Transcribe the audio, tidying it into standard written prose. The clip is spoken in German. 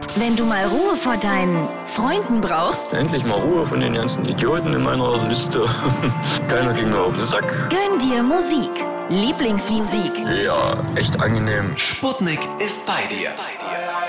Wenn du mal Ruhe vor deinen Freunden brauchst, Endlich mal Ruhe von den ganzen Idioten in meiner Liste. Keiner ging mir auf den Sack. gönn dir Musik. Lieblingsmusik. Ja, echt angenehm. Sputnik ist bei dir.